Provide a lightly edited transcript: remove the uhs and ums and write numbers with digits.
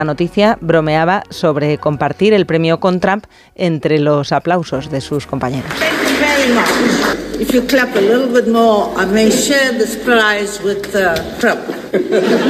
La noticia bromeaba sobre compartir el premio con Trump entre los aplausos de sus compañeros. If you clap a little bit more, I may share this prize with Trump.